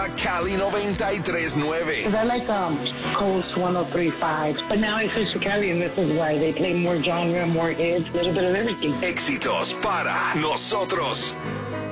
Cali 93.9. I like Coast 103.5, but now I switched to Cali, and this is why they play more genre, more hits, a little bit of everything. Éxitos para nosotros.